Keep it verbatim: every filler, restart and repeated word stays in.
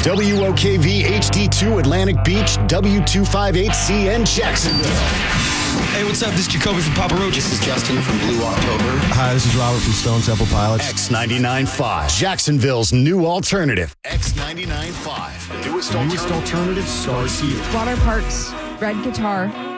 W O K V H D two Atlantic Beach, W two fifty-eight C N Jacksonville. Hey, what's up? This is Jacoby from Papa Roach. This is Justin from Blue October. Hi, this is Robert from Stone Temple Pilots. X ninety-nine point five, Jacksonville's new alternative. X ninety-nine point five, the newest, newest alternative starts here. Water Parks, Red Guitar,